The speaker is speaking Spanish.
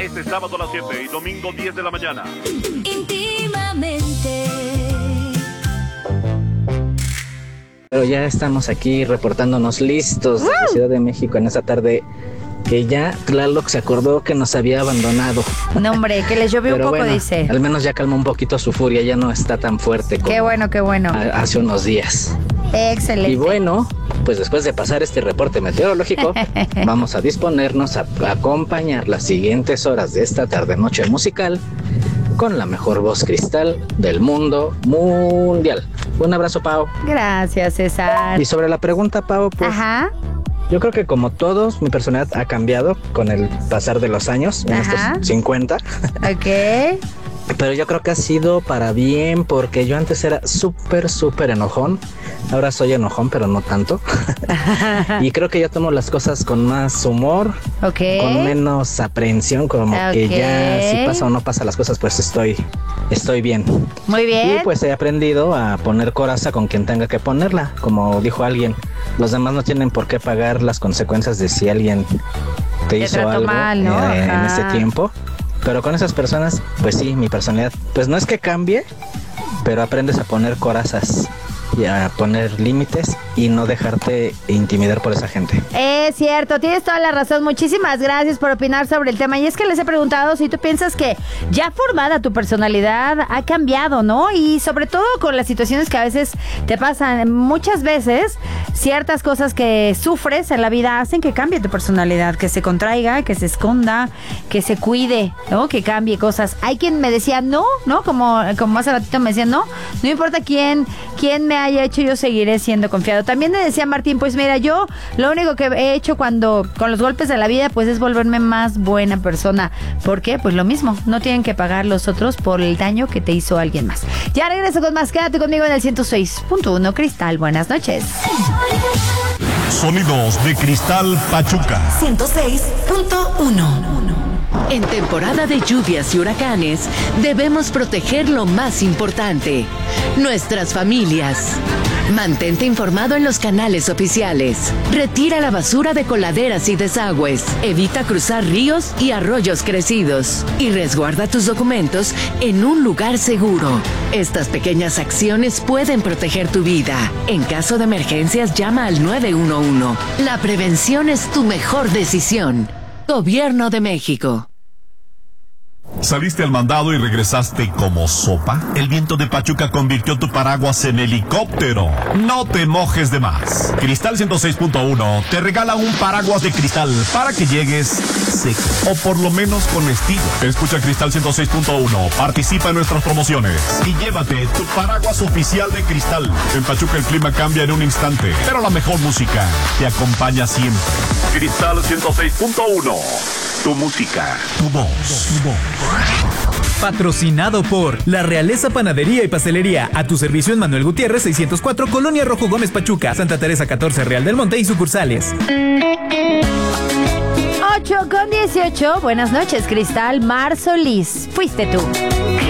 Este sábado a las 7 y domingo 10 de la mañana. Íntimamente. Pero ya estamos aquí reportándonos listos de la Ciudad de México en esta tarde que ya Tlaloc se acordó que nos había abandonado. No, hombre, que les llovió un Pero poco, bueno, dice. al menos ya calmó un poquito su furia, ya no está tan fuerte como Qué bueno, qué bueno. hace unos días. Excelente. Y bueno, pues después de pasar este reporte meteorológico, vamos a disponernos a acompañar las siguientes horas de esta tarde-noche musical con la mejor voz cristal del mundo mundial. Un abrazo, Pau. Gracias, César. Y sobre la pregunta, Pau, pues Ajá. yo creo que como todos, mi personalidad ha cambiado con el pasar de los años, en Ajá. estos 50. Ok. Pero yo creo que ha sido para bien, porque yo antes era súper enojón. Ahora soy enojón, pero no tanto. Y creo que yo tomo las cosas con más humor, Ok. con menos aprehensión, como que ya si pasa o no pasa las cosas, pues estoy bien. Muy bien. Y pues he aprendido a poner coraza con quien tenga que ponerla. Como dijo alguien, los demás no tienen por qué pagar las consecuencias de si alguien te hizo trató algo mal, ¿no? en Ajá. ese tiempo. Pero con esas personas, pues sí, mi personalidad, pues no es que cambie, pero aprendes a poner corazas y a poner límites y no dejarte intimidar por esa gente. Es cierto, tienes toda la razón. Muchísimas gracias por opinar sobre el tema. Y es que les he preguntado si tú piensas que ya formada tu personalidad ha cambiado, ¿no? Y sobre todo con las situaciones que a veces te pasan. Muchas veces ciertas cosas que sufres en la vida hacen que cambie tu personalidad, que se contraiga, que se esconda, que se cuide, ¿no? Que cambie cosas. Hay quien me decía no, como hace ratito me decía no importa quién me haya hecho, yo seguiré siendo confiado. También me decía Martín, pues mira, yo lo único que he hecho con los golpes de la vida, pues es volverme más buena persona. ¿Por qué? Pues lo mismo, no tienen que pagar los otros por el daño que te hizo alguien más. Ya regreso con más, quédate conmigo en el 106.1 Cristal. Buenas noches. Sonidos de Cristal Pachuca. 106.1. En temporada de lluvias y huracanes, debemos proteger lo más importante, nuestras familias. Mantente informado en los canales oficiales. Retira la basura de coladeras y desagües. Evita cruzar ríos y arroyos crecidos. Y resguarda tus documentos en un lugar seguro. Estas pequeñas acciones pueden proteger tu vida. En caso de emergencias, llama al 911. La prevención es tu mejor decisión. Gobierno de México. ¿Saliste al mandado y regresaste como sopa? El viento de Pachuca convirtió tu paraguas en helicóptero. No te mojes de más. Cristal 106.1 te regala un paraguas de cristal para que llegues seco, o por lo menos con estilo. Escucha Cristal 106.1, participa en nuestras promociones y llévate tu paraguas oficial de Cristal. En Pachuca el clima cambia en un instante, pero la mejor música te acompaña siempre. Cristal 106.1. Tu música. Tu voz. Patrocinado por La Realeza Panadería y Pastelería. A tu servicio en Manuel Gutiérrez 604, Colonia Rojo Gómez Pachuca, Santa Teresa 14, Real del Monte y sucursales. 8:18. Buenas noches, Cristal. Mar Solís, fuiste tú.